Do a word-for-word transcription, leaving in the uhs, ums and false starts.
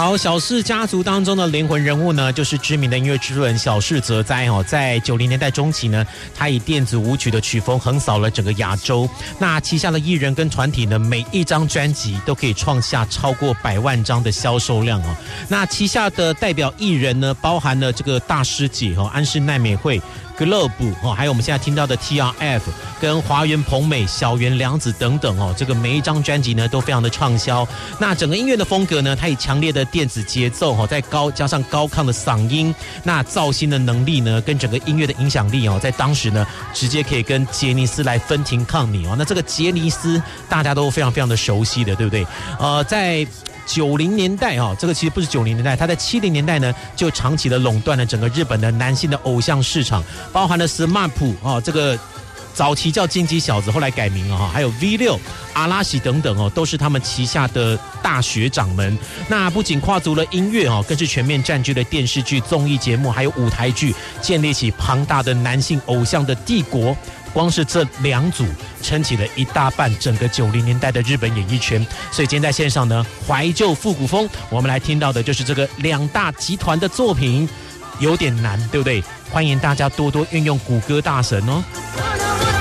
好，小室家族当中的灵魂人物呢，就是知名的音乐制作人小室哲哉哦。在九零年代中期呢，他以电子舞曲的曲风横扫了整个亚洲。那旗下的艺人跟团体呢，每一张专辑都可以创下超过百万张的销售量哦。那旗下的代表艺人呢，包含了这个大师姐哦，安室奈美惠。Globe 哦，还有我们现在听到的 T R F 跟华原朋美、小原凉子等等哦，这个每一张专辑呢都非常的畅销。那整个音乐的风格呢，它以强烈的电子节奏哦，在高加上高亢的嗓音，那造星的能力呢，跟整个音乐的影响力哦，在当时呢，直接可以跟杰尼斯来分庭抗礼哦。那这个杰尼斯大家都非常非常的熟悉的，对不对？呃，在九零年代哈，这个其实不是九零年代，他在七零年代呢就长期的垄断了整个日本的男性的偶像市场，包含了 S M A P 哦，这个早期叫金鸡小子，后来改名了哈，还有 V 六、阿拉西等等哦，都是他们旗下的大学长们。那不仅跨足了音乐哦，更是全面占据了电视剧、综艺节目还有舞台剧，建立起庞大的男性偶像的帝国。光是这两组撑起了一大半整个九零年代的日本演艺圈，所以今天在线上呢，怀旧复古风，我们来听到的就是这个两大集团的作品，有点难，对不对？欢迎大家多多运用谷歌大神哦。